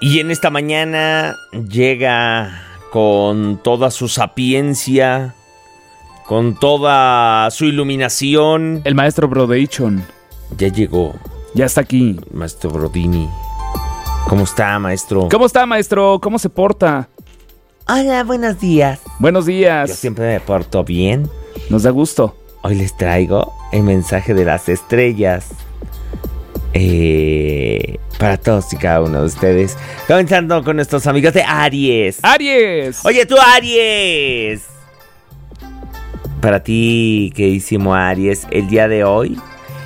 Y en esta mañana llega con toda su sapiencia, con toda su iluminación. El maestro Brodation. Ya llegó. Ya está aquí. Maestro Brodini. ¿Cómo está, maestro? ¿Cómo está, maestro? ¿Cómo se porta? Hola, buenos días. Buenos días. Yo siempre me porto bien. Nos da gusto. Hoy les traigo el mensaje de las estrellas. Para todos y cada uno de ustedes. Comenzando con nuestros amigos de Aries. ¡Aries! Oye, tú, Aries. Para ti, queridísimo Aries, el día de hoy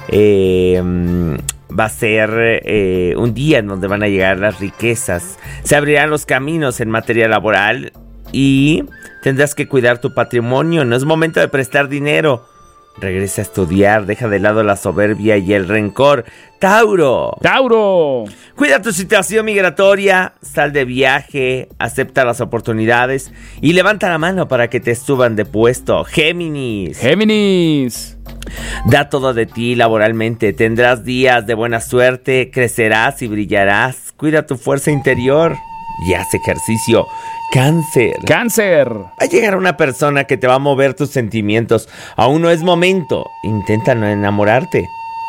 va a ser un día en donde van a llegar las riquezas. Se abrirán los caminos en materia laboral y tendrás que cuidar tu patrimonio. No es momento de prestar dinero. Regresa a estudiar, deja de lado la soberbia y el rencor. ¡Tauro! ¡Tauro! Cuida tu situación migratoria, sal de viaje, acepta las oportunidades y levanta la mano para que te suban de puesto. ¡Géminis! ¡Géminis! Da todo de ti laboralmente, tendrás días de buena suerte, crecerás y brillarás. Cuida tu fuerza interior y haz ejercicio. Cáncer. ¡Cáncer! Va a llegar una persona que te va a mover tus sentimientos. Aún no es momento. Intenta no enamorarte.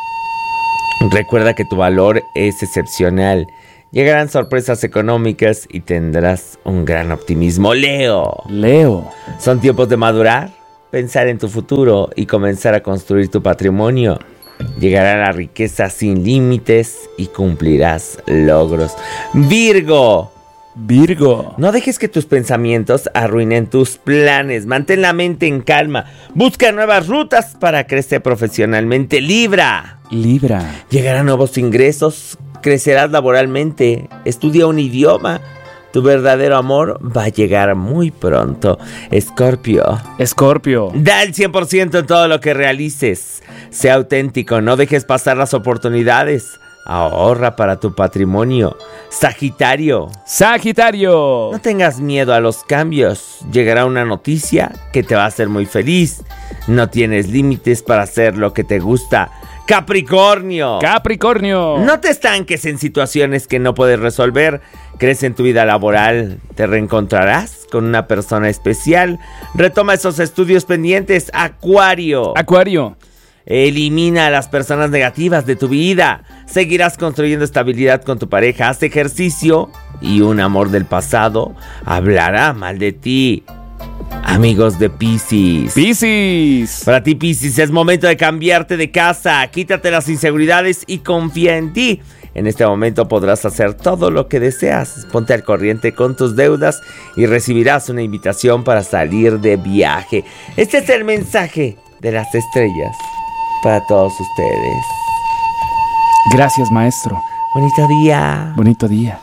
Recuerda que tu valor es excepcional. Llegarán sorpresas económicas y tendrás un gran optimismo. Leo. Leo. Son tiempos de madurar, pensar en tu futuro y comenzar a construir tu patrimonio. Llegará la riqueza sin límites y cumplirás logros. Virgo. Virgo. No dejes que tus pensamientos arruinen tus planes. Mantén la mente en calma. Busca nuevas rutas para crecer profesionalmente. Libra. Libra. Llegarán nuevos ingresos. Crecerás laboralmente. Estudia un idioma. Tu verdadero amor va a llegar muy pronto. Escorpio. Escorpio. Da el 100% en todo lo que realices. Sea auténtico. No dejes pasar las oportunidades. Ahorra para tu patrimonio. Sagitario. Sagitario. No tengas miedo a los cambios. Llegará una noticia que te va a hacer muy feliz. No tienes límites para hacer lo que te gusta. Capricornio. Capricornio. No te estanques en situaciones que no puedes resolver. Crece en tu vida laboral. Te reencontrarás con una persona especial. Retoma esos estudios pendientes. Acuario. Acuario. Elimina a las personas negativas de tu vida. Seguirás construyendo estabilidad con tu pareja. Haz ejercicio y un amor del pasado hablará mal de ti. Amigos de Piscis. Piscis. Para ti, Piscis, es momento de cambiarte de casa. Quítate las inseguridades y confía en ti. En este momento podrás hacer todo lo que deseas. Ponte al corriente con tus deudas y recibirás una invitación para salir de viaje. Este es el mensaje de las estrellas para todos ustedes. Gracias, maestro. Bonito día. Bonito día.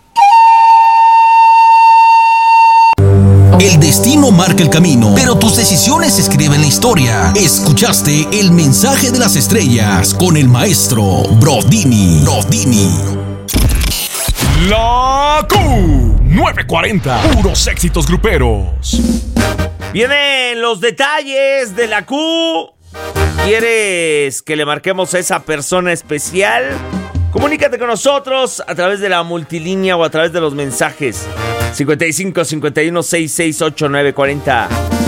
El destino marca el camino, pero tus decisiones escriben la historia. Escuchaste el mensaje de las estrellas con el maestro Brodini. La Q940. Puros éxitos gruperos. Vienen los detalles de la Q. ¿Quieres que le marquemos a esa persona especial? Comunícate con nosotros a través de la multilínea o a través de los mensajes 55 51 66 89 40.